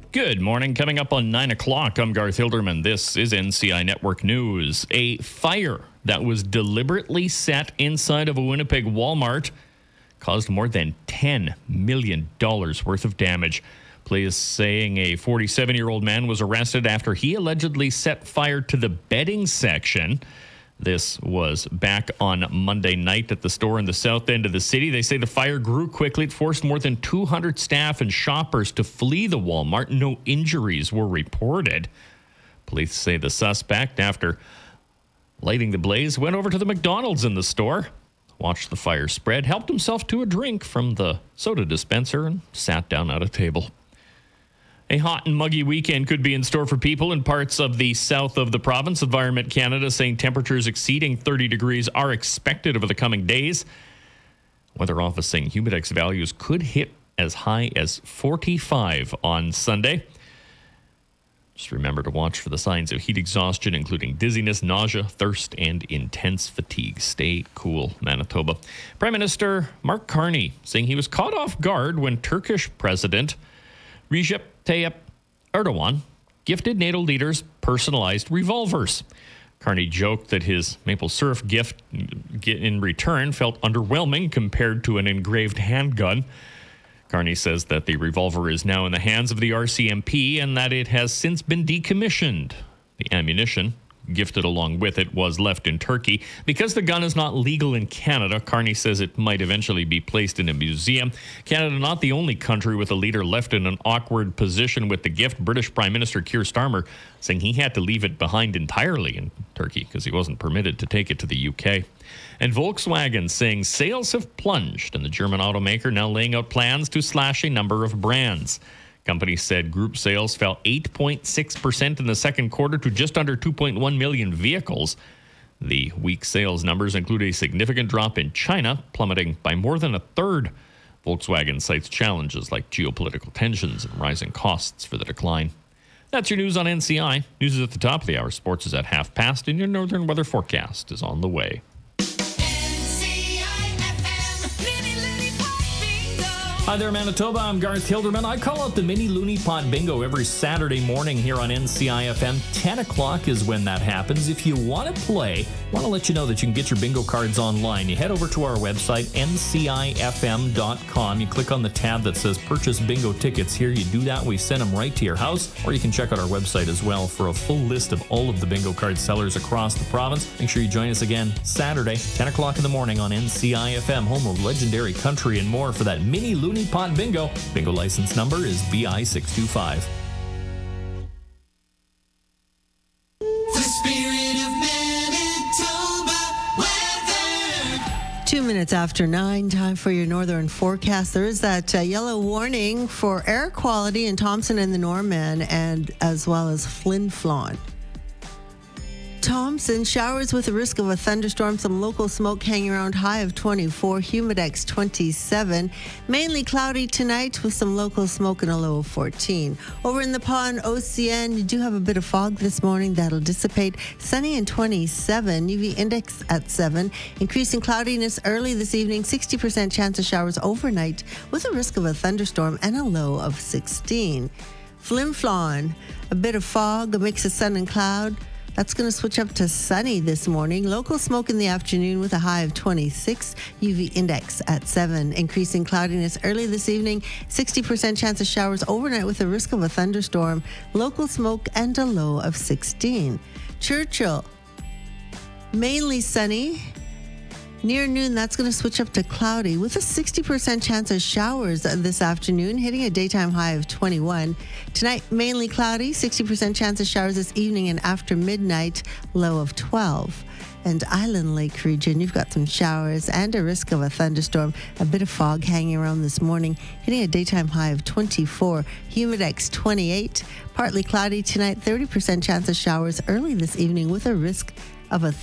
Good morning. Coming up on 9 o'clock, I'm Garth Hilderman. This is NCI Network News. A fire that was deliberately set inside of a Winnipeg Walmart caused more than $10 million worth of damage. Police saying a 47-year-old man was arrested after he allegedly set fire to the bedding section. This was back on Monday night at the store in the south end of the city. They say the fire grew quickly. It forced more than 200 staff and shoppers to flee the Walmart. No injuries were reported. Police say the suspect, after lighting the blaze, went over to the McDonald's in the store, watched the fire spread, helped himself to a drink from the soda dispenser, and sat down at a table. A hot and muggy weekend could be in store for people in parts of the south of the province. Environment Canada saying temperatures exceeding 30 degrees are expected over the coming days. Weather Office saying humidex values could hit as high as 45 on Sunday. Just remember to watch for the signs of heat exhaustion, including dizziness, nausea, thirst, and intense fatigue. Stay cool, Manitoba. Prime Minister Mark Carney saying he was caught off guard when Turkish President Recep Tayyip Erdogan gifted NATO leaders personalized revolvers. Carney joked that his maple syrup gift in return felt underwhelming compared to an engraved handgun. Carney says that the revolver is now in the hands of the RCMP and that it has since been decommissioned. The ammunition gifted along with it was left in Turkey. Because the gun is not legal in Canada, Carney says it might eventually be placed in a museum. Canada not the only country with a leader left in an awkward position with the gift. British Prime Minister Keir Starmer saying he had to leave it behind entirely in Turkey because he wasn't permitted to take it to the UK. And Volkswagen saying sales have plunged, and the German automaker now laying out plans to slash a number of brands. Company said group sales fell 8.6% in the second quarter to just under 2.1 million vehicles. The weak sales numbers include a significant drop in China, plummeting by more than a third. Volkswagen cites challenges like geopolitical tensions and rising costs for the decline. That's your news on NCI. News is at the top of the hour. Sports is at past, and your northern weather forecast is on the way. Hi there, Manitoba. I'm Garth Hilderman. I call out the Mini Looney Pot Bingo every Saturday morning here on NCI FM. 10 o'clock is when that happens. If you want to play, I want to let you know that you can get your bingo cards online. You head over to our website, ncifm.com. You click on the tab that says Purchase Bingo Tickets here. You do that, we send them right to your house. Or you can check out our website as well for a full list of all of the bingo card sellers across the province. Make sure you join us again Saturday, 10 o'clock in the morning on NCI FM, home of legendary country and more for that Mini Looney Pot Bingo. Bingo license number is BI625. The spirit of Manitoba weather. 2 minutes after 9, time for your northern forecast. There is that yellow warning for air quality in Thompson and the Norman, and as well as Flin Flon. Thompson, showers with a risk of a thunderstorm, some local smoke hanging around, high of 24, humidex 27. Mainly cloudy tonight with some local smoke and a low of 14. Over in the Pond OCN, you do have a bit of fog this morning that'll dissipate. Sunny and 27, UV index at 7. Increasing cloudiness early this evening, 60% chance of showers overnight with a risk of a thunderstorm and a low of 16. Flin Flon, a bit of fog, a mix of sun and cloud. That's going to switch up to sunny this morning. Local smoke in the afternoon with a high of 26. UV index at 7. Increasing cloudiness early this evening. 60% chance of showers overnight with a risk of a thunderstorm. Local smoke and a low of 16. Churchill, mainly sunny. Near noon, that's going to switch up to cloudy with a 60% chance of showers this afternoon, hitting a daytime high of 21. Tonight, mainly cloudy, 60% chance of showers this evening and after midnight, low of 12. And Island Lake region, you've got some showers and a risk of a thunderstorm. A bit of fog hanging around this morning, hitting a daytime high of 24. Humidex 28. Partly cloudy tonight, 30% chance of showers early this evening with a risk of a